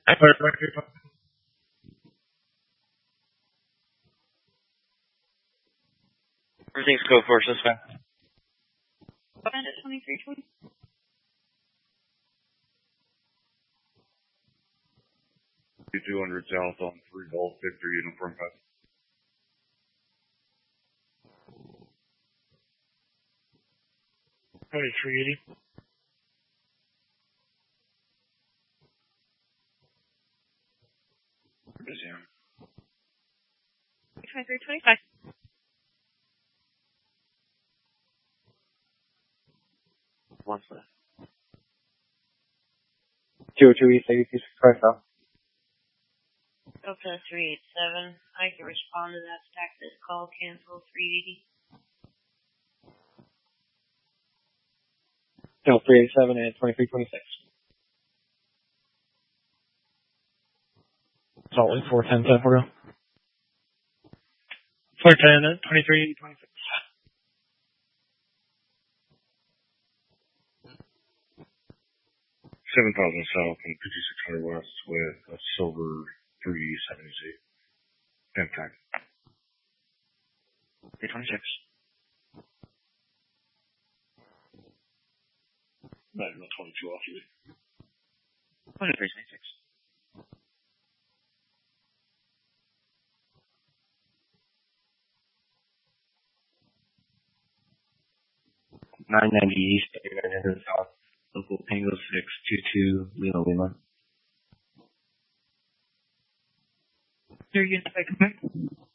Everything's go for suspect. At 2320. 200 south on 3 Golf Victor Uniform 5. Ready, 380. Resume. 2325. Once left. 202 East 86 South. Delta 387. I can respond to that. Stack this call. Cancel 380. Delta 387 and 2326. Salt Lake 410 San Diego. 410 at 2326. 7,000 south and 5,600 west with a silver 370Z. Impact. 326. Not even 22 off you. 326. $990 East, 900 South, local Tango 622 Lima Lima. Your unit, I can